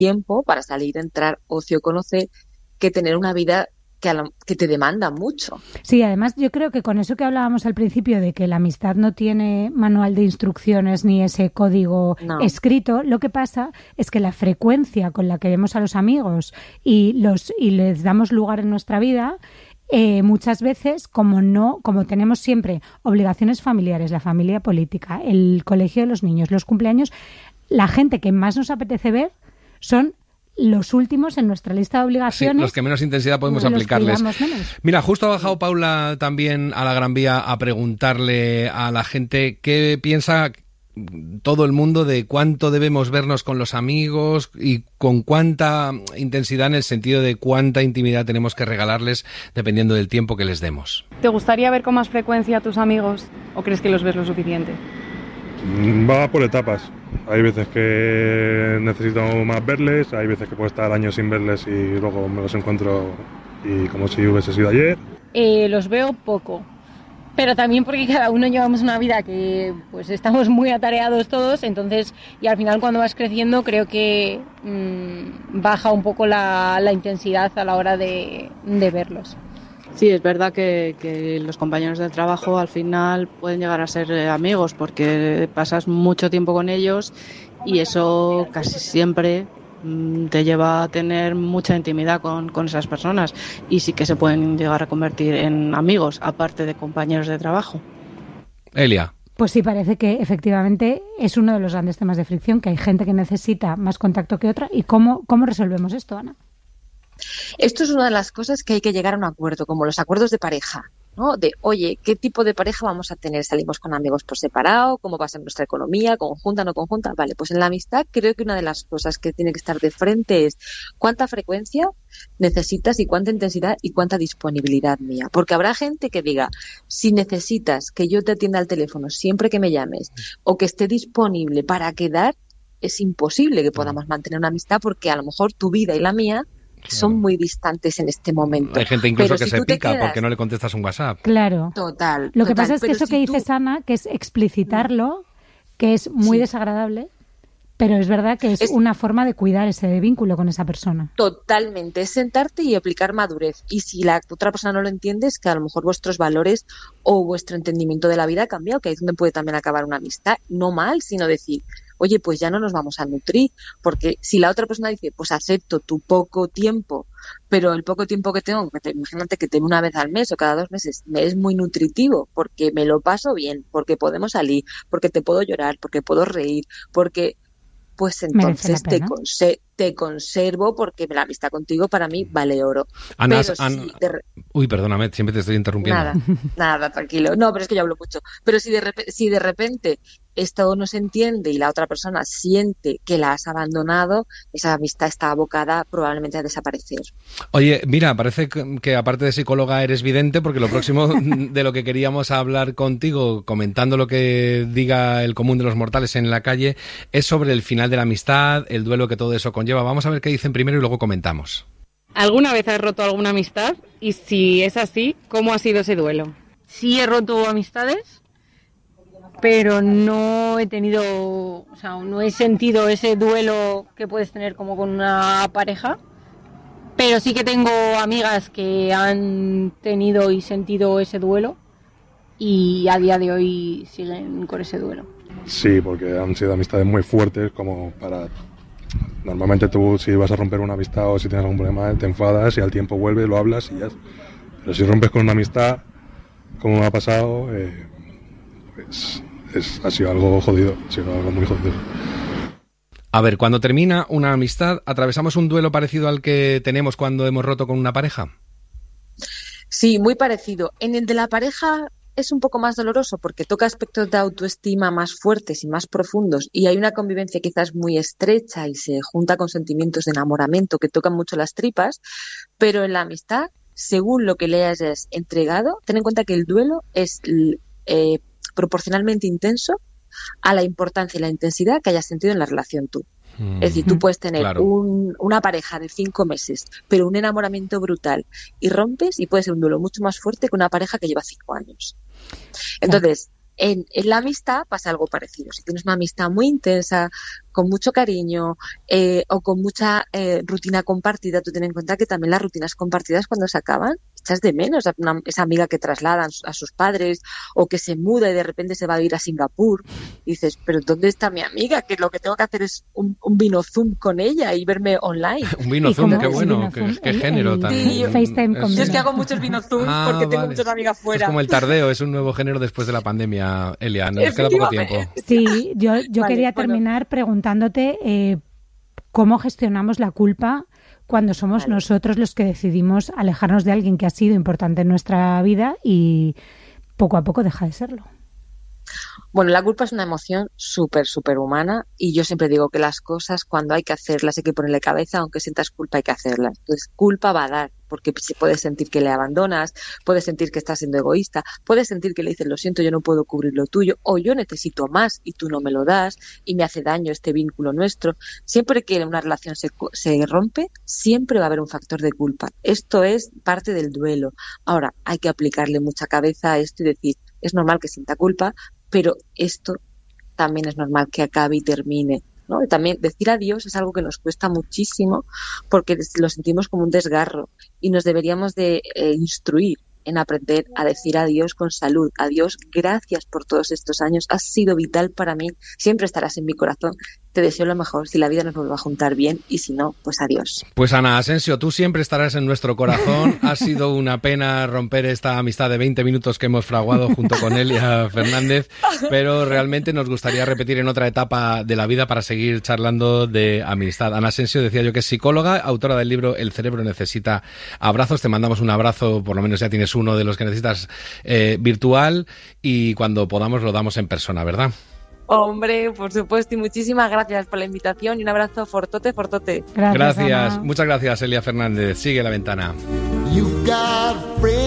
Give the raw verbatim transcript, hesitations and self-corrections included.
tiempo para salir, entrar, ocio, conocer, que tener una vida que, a la, que te demanda mucho. Sí, además yo creo que con eso que hablábamos al principio de que la amistad no tiene manual de instrucciones ni ese código no. escrito, lo que pasa es que la frecuencia con la que vemos a los amigos y los y les damos lugar en nuestra vida, eh, muchas veces, como no, como tenemos siempre obligaciones familiares, la familia política, el colegio de los niños, los cumpleaños, la gente que más nos apetece ver son los últimos en nuestra lista de obligaciones. Sí, los que menos intensidad podemos aplicarles. Mira, justo ha bajado Paula también a la Gran Vía a preguntarle a la gente qué piensa todo el mundo de cuánto debemos vernos con los amigos y con cuánta intensidad, en el sentido de cuánta intimidad tenemos que regalarles dependiendo del tiempo que les demos. ¿Te gustaría ver con más frecuencia a tus amigos o crees que los ves lo suficiente? Va por etapas. Hay veces que necesito más verles, hay veces que puedo estar años sin verles y luego me los encuentro y como si hubiese sido ayer. Eh, los veo poco, pero también porque cada uno llevamos una vida que pues estamos muy atareados todos, entonces, y al final cuando vas creciendo creo que mmm, baja un poco la, la intensidad a la hora de, de verlos. Sí, es verdad que, que los compañeros de trabajo al final pueden llegar a ser amigos porque pasas mucho tiempo con ellos y eso casi siempre te lleva a tener mucha intimidad con, con esas personas y sí que se pueden llegar a convertir en amigos, aparte de compañeros de trabajo. Elia. Pues sí, parece que efectivamente es uno de los grandes temas de fricción, que hay gente que necesita más contacto que otra. ¿Y cómo, cómo resolvemos esto, Ana? Esto es una de las cosas que hay que llegar a un acuerdo, como los acuerdos de pareja, ¿no? De, oye, ¿qué tipo de pareja vamos a tener? ¿Salimos con amigos por separado? ¿Cómo va a ser nuestra economía? ¿Conjunta, no conjunta? Vale, pues en la amistad creo que una de las cosas que tiene que estar de frente es cuánta frecuencia necesitas y cuánta intensidad y cuánta disponibilidad mía. Porque habrá gente que diga, si necesitas que yo te atienda al teléfono siempre que me llames o que esté disponible para quedar, es imposible que podamos mantener una amistad porque a lo mejor tu vida y la mía son muy distantes en este momento. Hay gente incluso pero que si se pica quedas... porque no le contestas un WhatsApp. Claro. Total. Lo que total, pasa es que eso si que dices, tú... Ana, que es explicitarlo, que es muy sí. desagradable, pero es verdad que es, es una forma de cuidar ese vínculo con esa persona. Totalmente. Es sentarte y aplicar madurez. Y si la otra persona no lo entiende, es que a lo mejor vuestros valores o vuestro entendimiento de la vida ha cambiado, que ahí es donde puede también acabar una amistad. No mal, sino decir, oye, pues ya no nos vamos a nutrir, porque si la otra persona dice, pues acepto tu poco tiempo, pero el poco tiempo que tengo, que te, imagínate que tengo una vez al mes o cada dos meses, me es muy nutritivo, porque me lo paso bien, porque podemos salir, porque te puedo llorar, porque puedo reír, porque pues entonces te, conse- te conservo porque la amistad contigo para mí vale oro. Ana, pero Ana, si de re- uy, perdóname, siempre te estoy interrumpiendo. Nada, nada, tranquilo. No, pero es que yo hablo mucho. Pero si de, rep- si de repente esto no se entiende y la otra persona siente que la has abandonado, esa amistad está abocada probablemente a desaparecer. Oye, mira, parece que, que aparte de psicóloga eres vidente, porque lo próximo de lo que queríamos hablar contigo, comentando lo que diga el común de los mortales en la calle, es sobre el final de la amistad, el duelo que todo eso conlleva. Vamos a ver qué dicen primero y luego comentamos. ¿Alguna vez has roto alguna amistad? Y si es así, ¿cómo ha sido ese duelo? Sí he roto amistades, pero no he tenido, o sea, no he sentido ese duelo que puedes tener como con una pareja, pero sí que tengo amigas que han tenido y sentido ese duelo y a día de hoy siguen con ese duelo. Sí, porque han sido amistades muy fuertes como para... Normalmente tú si vas a romper una amistad o si tienes algún problema te enfadas y al tiempo vuelves, lo hablas y ya. Pero si rompes con una amistad, como me ha pasado, eh, pues es, ha sido algo jodido, ha sido algo muy jodido. A ver, cuando termina una amistad, ¿atravesamos un duelo parecido al que tenemos cuando hemos roto con una pareja? Sí, muy parecido. En el de la pareja es un poco más doloroso porque toca aspectos de autoestima más fuertes y más profundos y hay una convivencia quizás muy estrecha y se junta con sentimientos de enamoramiento que tocan mucho las tripas, pero en la amistad, según lo que le hayas entregado, ten en cuenta que el duelo es eh, proporcionalmente intenso a la importancia y la intensidad que hayas sentido en la relación tú. Es decir, tú puedes tener claro. un, una pareja de cinco meses, pero un enamoramiento brutal y rompes y puede ser un duelo mucho más fuerte que una pareja que lleva cinco años. Entonces, En, en la amistad pasa algo parecido. Si tienes una amistad muy intensa, con mucho cariño eh, o con mucha eh, rutina compartida, tú ten en cuenta que también las rutinas compartidas cuando se acaban, echas de menos a una, esa amiga que trasladan a sus padres o que se muda y de repente se va a ir a Singapur. Y dices, pero ¿dónde está mi amiga? Que lo que tengo que hacer es un, un vino Zoom con ella y verme online. Un vino Zoom, qué bueno, qué, qué género tan... Sí, yo, FaceTime con yo es que hago muchos vino Zoom ah, porque tengo vale. muchas amigas fuera. Es como el tardeo, es un nuevo género después de la pandemia, Elia, nos queda poco tiempo. Sí, yo, yo vale, quería terminar bueno. preguntándote eh, cómo gestionamos la culpa cuando somos vale. nosotros los que decidimos alejarnos de alguien que ha sido importante en nuestra vida y poco a poco deja de serlo. Bueno, la culpa es una emoción súper, súper humana y yo siempre digo que las cosas cuando hay que hacerlas hay que ponerle cabeza, aunque sientas culpa hay que hacerlas. Entonces, culpa va a dar, porque puedes sentir que le abandonas, puedes sentir que estás siendo egoísta, puedes sentir que le dices, lo siento, yo no puedo cubrir lo tuyo, o yo necesito más y tú no me lo das y me hace daño este vínculo nuestro. Siempre que una relación se, se rompe, siempre va a haber un factor de culpa. Esto es parte del duelo. Ahora, hay que aplicarle mucha cabeza a esto y decir, es normal que sienta culpa, pero esto también es normal que acabe y termine, ¿no? Y también decir adiós es algo que nos cuesta muchísimo porque lo sentimos como un desgarro y nos deberíamos de eh, instruir en aprender a decir adiós con salud. Adiós, gracias por todos estos años, has sido vital para mí, siempre estarás en mi corazón. Te deseo lo mejor, si la vida nos vuelve a juntar bien y si no, pues adiós. Pues Ana Asensio, tú siempre estarás en nuestro corazón. Ha sido una pena romper esta amistad de veinte minutos que hemos fraguado junto con Elia Fernández, pero realmente nos gustaría repetir en otra etapa de la vida para seguir charlando de amistad. Ana Asensio, decía yo que es psicóloga, autora del libro El cerebro necesita abrazos. Te mandamos un abrazo, por lo menos ya tienes uno de los que necesitas eh, virtual y cuando podamos lo damos en persona, ¿verdad? Hombre, por supuesto, y muchísimas gracias por la invitación y un abrazo fortote, fortote. Gracias, gracias. Muchas gracias, Elia Fernández. Sigue La Ventana. You got